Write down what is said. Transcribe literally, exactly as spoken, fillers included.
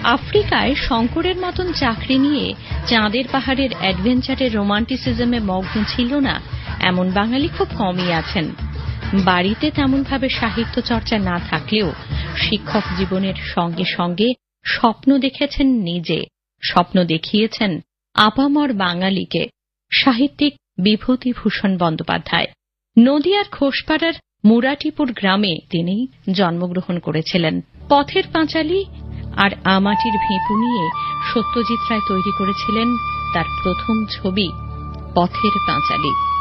আফ্রিকায় শঙ্করের মতন চাকরি নিয়ে চাঁদের পাহাড়ের অ্যাডভেঞ্চারের রোমান্টিসিজমে মগ্ন ছিল না এমন বাঙালি খুব কমই আছেন। বাড়িতে তেমনভাবে সাহিত্য চর্চা না থাকলেও শিক্ষক জীবনের সঙ্গে সঙ্গে স্বপ্ন দেখেছেন নিজে, স্বপ্ন দেখিয়েছেন আপামর বাঙালিকে সাহিত্যিক বিভূতিভূষণ বন্দ্যোপাধ্যায়। নদিয়ার ঘোষপাড়ার মুরাটিপুর গ্রামে তিনি জন্মগ্রহণ করেছিলেন। পথের পাঁচালী আর আমাটির ভেঁপু নিয়ে সত্যজিৎ রায় তৈরি করেছিলেন তার প্রথম ছবি পথের পাঁচালী।